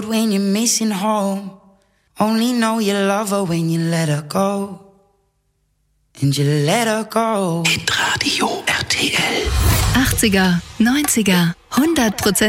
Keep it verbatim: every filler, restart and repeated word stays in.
When you're missing home, only know you love her when you let her go. And you let her go. Hitradio R T L. achtziger, neunziger, hundert Prozent